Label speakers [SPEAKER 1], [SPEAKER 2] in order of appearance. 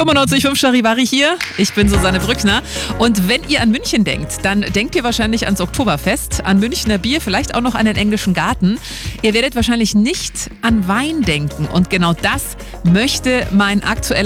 [SPEAKER 1] 95.5 Charivari hier. Ich bin Susanne Brückner. Und wenn ihr an München denkt, dann denkt ihr wahrscheinlich ans Oktoberfest, an Münchner Bier, vielleicht auch noch an den englischen Garten. Ihr werdet wahrscheinlich nicht an Wein denken. Und genau das möchte mein aktueller